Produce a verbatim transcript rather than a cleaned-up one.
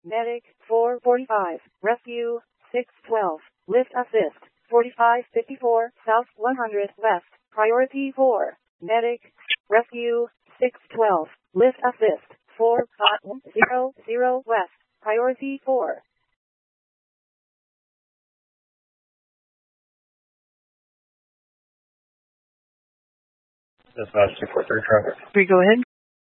Medic four forty-five. Rescue six twelve. Lift assist forty-five fifty-four South one hundred West. Priority four. Medic Rescue six twelve. Lift assist four five one zero zero West. Priority four. Dispatch two four three traffic. Three, go ahead.